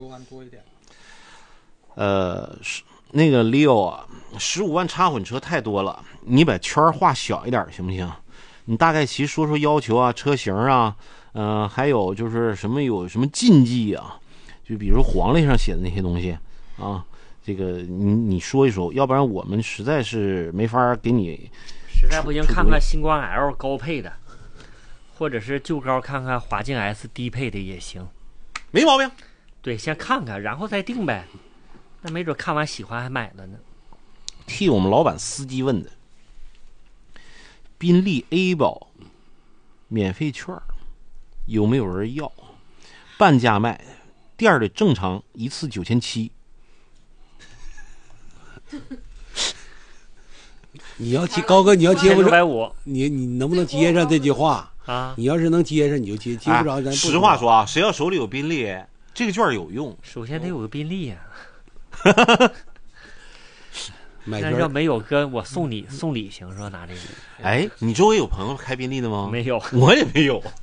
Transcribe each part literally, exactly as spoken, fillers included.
十万多一点。 呃，那个 Leo 啊，十五万插混车太多了，你把圈画小一点行不行？你大概其说说要求啊，车型啊，呃，还有就是什么有什么禁忌啊？就比如黄历上写的那些东西啊，这个你你说一说，要不然我们实在是没法给你。 实在不行，看看星光 L 高配的，或者是就高看看华境 S 低配的也行， 没毛病。 对，先看看，然后再定呗。那没准看完喜欢还买了呢。 替我们老板司机问的，宾利 A 保免费券有没有人要？半价卖，店里正常一次九千七。 你要接高哥，你要接不上， 五， 你你能不能接上这句话啊？ 你要是能接上，你就接；接不着，咱不实话说啊，谁要手里有宾利，这个券有用。 首先得有个宾利呀、 啊。 买那要没有哥，我送你送礼行是吧？拿这个。 哎，你周围有朋友开宾利的吗？ 没有， 我也没有。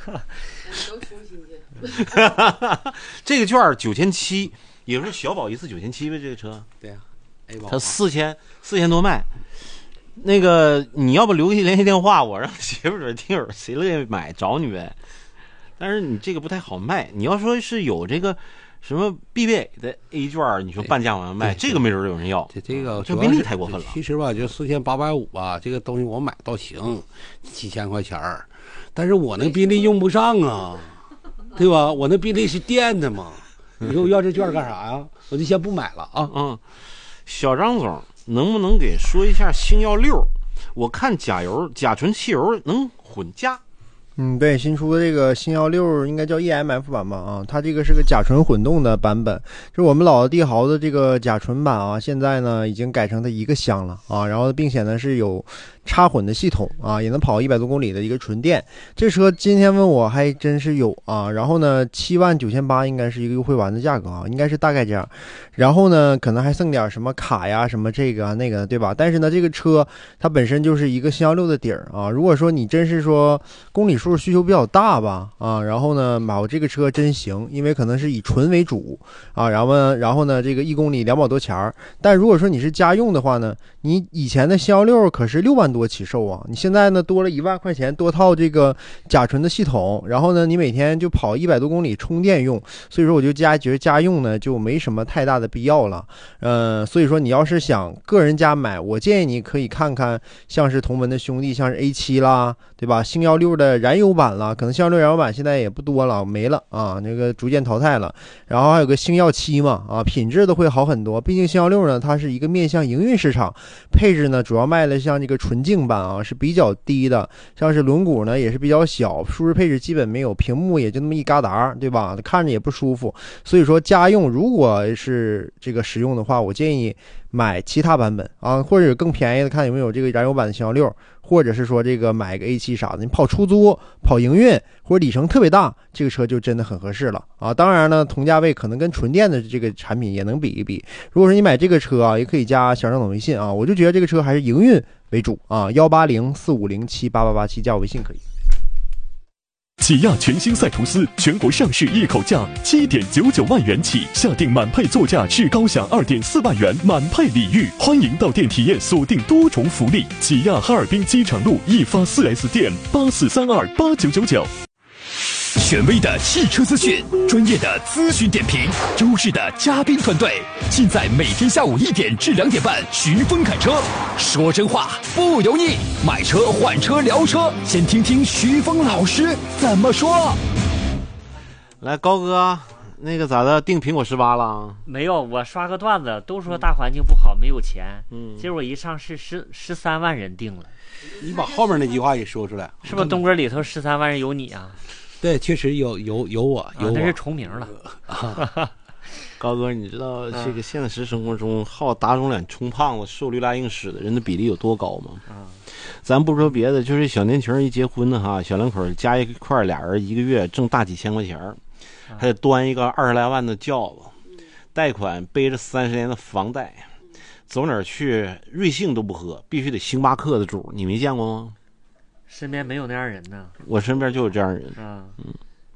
这个券九千七，也就是小保一次九千七呗。这个车， 对呀、啊， 它四千四千多卖。那个你要不留个联系电话，我让媳妇儿听友谁乐意买找你呗。但是你这个不太好卖，你要说是有这个什么 B B A 的 A 券，你说半价往外卖，这个没准有人要。 这这个这宾利太过分了。 其实吧，就四千八百五吧，这个东西我买倒行，七千块钱儿，但是我那宾利用不上啊，对吧？我那宾利是电的嘛，你说我要这券干啥呀？我就先不买了啊。 嗯，小张总能不能给说一下星耀六？我看甲油、甲醇汽油能混加。 嗯，对，新出的这个星耀六应该叫 E M F 版吧？啊，它这个是个甲醇混动的版本，就是我们老帝豪的这个甲醇版啊，现在呢已经改成它一个箱了啊，然后并且呢是有插混的系统啊，也能跑一百多公里的一个纯电。这车今天问我还真是有啊，然后呢七万九千八应该是一个优惠完的价格啊，应该是大概这样。然后呢可能还剩点什么卡呀，什么这个、啊、那个，对吧？但是呢这个车它本身就是一个星耀六的底儿啊，如果说你真是说公里数需求比较大吧，啊，然后呢，买我这个车真行，因为可能是以纯为主啊，然后呢，然后呢，这个一公里两百多钱儿。但如果说你是家用的话呢，你以前的星耀六可是六万多起售啊，你现在呢多了一万块钱，多套这个甲醇的系统，然后呢，你每天就跑一百多公里充电用，所以说我就家觉得家用呢就没什么太大的必要了，呃，所以说你要是想个人家买，我建议你可以看看像是同门的兄弟，像是 A 七 啦，对吧？星耀六的燃油版了，可能星耀六燃油版现在也不多了，没了啊，那个逐渐淘汰了。然后还有个星耀七嘛，啊，品质都会好很多。毕竟星耀六呢，它是一个面向营运市场，配置呢主要卖的像这个纯净版啊是比较低的，像是轮毂呢也是比较小，舒适配置基本没有，屏幕也就那么一嘎达，对吧？看着也不舒服。所以说家用如果是这个使用的话，我建议买其他版本啊，或者更便宜的，看有没有这个燃油版的星耀六。或者是说这个买个 A 七 啥的，你跑出租、跑营运或者里程特别大，这个车就真的很合适了啊！当然呢，同价位可能跟纯电的这个产品也能比一比。如果说你买这个车啊，也可以加小张总微信啊，我就觉得这个车还是营运为主啊，幺八零四五零七八八八七加我微信可以。 起亚全新赛途斯全国上市一口价七点九九万元起，下定满配座驾至高享二点四万元满配礼遇，欢迎到店体验，锁定多重福利。起亚哈尔滨机场路一发四 S 店八四三二八九九九。权威的汽车资讯，专业的咨询点评，优质的嘉宾团队，尽在每天下午一点至两点半，徐峰侃车，说真话不油腻，买车换车聊车，先听听徐峰老师怎么说。 来，高哥，那个咋的？订苹果十八了？ 没有，我刷个段子，都说大环境不好，没有钱。 嗯， 结果一上市十十三万人订了。 你把后面那句话也说出来， 是不是东哥里头十三万人有你啊？ 对，确实有有有我有我， 啊、那是重名了。 啊、高哥，你知道这个现实生活中好打肿脸充胖子、瘦驴拉硬屎的人的比例有多高吗？ 啊， 咱不说别的，就是小年轻一结婚的哈，小两口加一块，俩人一个月挣大几千块钱，还得端一个二十来万的轿子，贷款背着三十年的房贷，走哪儿去瑞幸都不喝，必须得星巴克的主，你没见过吗？ 身边没有那样人呢， 我身边就有这样人。 啊， 嗯，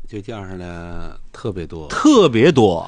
就这样的特别多， 特别多。